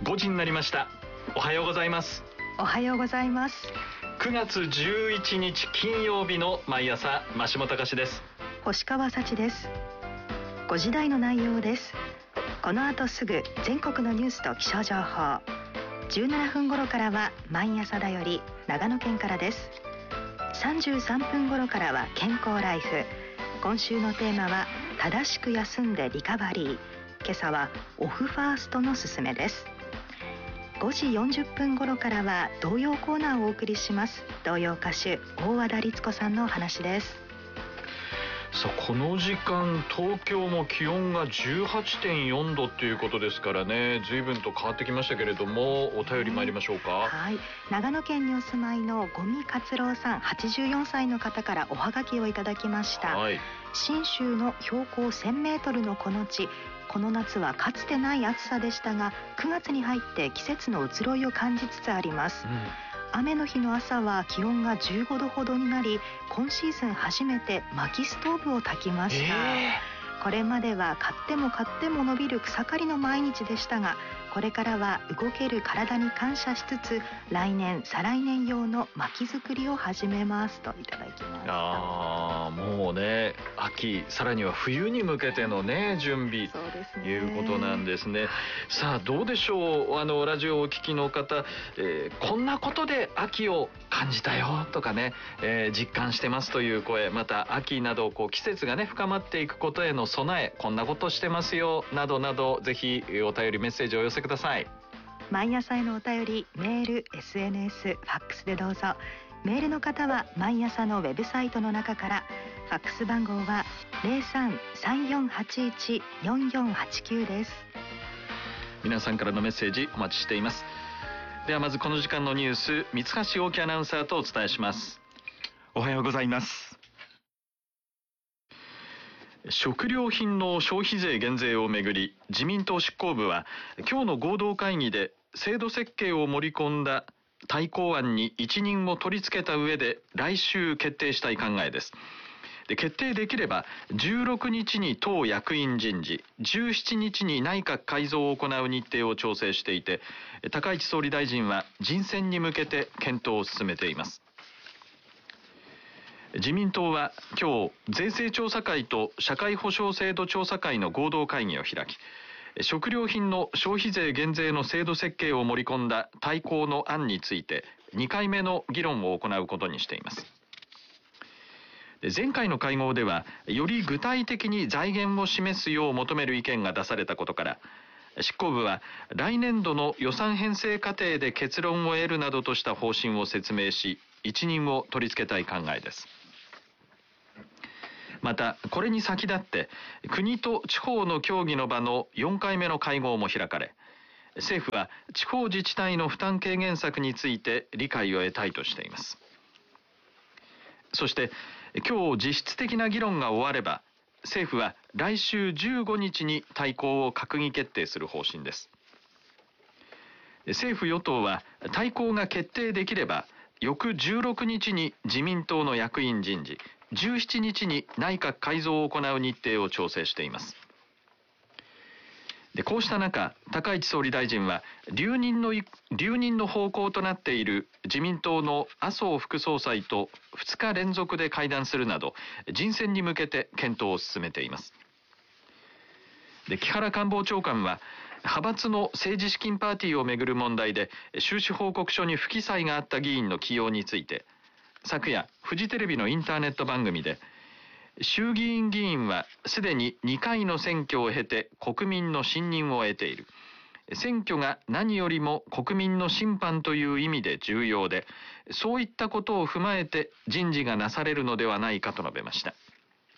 5時になりました。おはようございます。 おはようございます。 9月11日金曜日の毎朝、増本隆です。 星川幸です。5時台の内容です。この後すぐ全国のニュースと気象情報。17分頃からは毎朝だより長野県からです。33分頃からは健康ライフ。今週のテーマは正しく休んでリカバリー。今朝はオフファーストのすすめです。5時40分頃からは童謡コーナーをお送りします。童謡歌手大和田律子さんのお話です。 さあ、この時間東京も気温が 18.4 度ということですからね、随分と変わってきましたけれども、お便り参りましょうか。 はい、長野県にお住まいの五味勝郎さん、84歳の方からおはがきをいただきました。信州の標高 1000 メートルのこの地、この夏はかつてない暑さでしたが、9月に入って季節の移ろいを感じつつあります。雨の日の朝は気温が15度ほどになり、今シーズン初めて薪ストーブを焚きました。これまでは買っても買っても伸びる草刈りの毎日でしたが、これからは動ける体に感謝しつつ、来年再来年用の薪作りを始めますといただきました。 もうね、秋、さらには冬に向けてのね、準備ということなんですね。さあ、どうでしょう。ラジオをお聞きの方、こんなことで秋を感じたよとかね、実感してますという声、また秋など季節がね深まっていくことへの備え、こんなことしてますよなどなど、ぜひお便りメッセージをお寄せください。 毎朝へのお便り、メール、SNS、ファックスでどうぞ。メールの方は毎朝のウェブサイトの中から。ファックス番号は 03-3481-4489 です。 皆さんからのメッセージお待ちしています。ではまずこの時間のニュース、三橋大樹アナウンサーとお伝えします。 おはようございます。 食料品の消費税減税をめぐり、自民党執行部は今日の合同会議で制度設計を盛り込んだ大綱案に一任を取り付けた上で来週決定したい考えです。決定できれば16日に党役員人事、17日に内閣改造を行う日程を調整していて、高市総理大臣は人選に向けて検討を進めています。自民党は今日、税制調査会と社会保障制度調査会の合同会議を開き、食料品の消費税減税の制度設計を盛り込んだ大綱の案について2回目の議論を行うことにしています。前回の会合ではより具体的に財源を示すよう求める意見が出されたことから、執行部は来年度の予算編成過程で結論を得るなどとした方針を説明し、一任を取り付けたい考えです。またこれに先立って国と地方の協議の場の4回目の会合も開かれ、政府は地方自治体の負担軽減策について理解を得たいとしています。そして今日実質的な議論が終われば、政府は来週15日に大綱を閣議決定する方針です。政府与党は大綱が決定できれば翌16日に自民党の役員人事、17日に内閣改造を行う日程を調整しています。こうした中、高市総理大臣は留任の方向となっている自民党の麻生副総裁と2日連続で会談するなど、人選に向けて検討を進めています。木原官房長官は派閥の政治資金パーティーをめぐる問題で収支報告書に不記載があった議員の起用について、昨夜フジテレビのインターネット番組で、衆議院議員はすでに2回の選挙を経て国民の信任を得ている。選挙が何よりも国民の審判という意味で重要で、そういったことを踏まえて人事がなされるのではないかと述べました。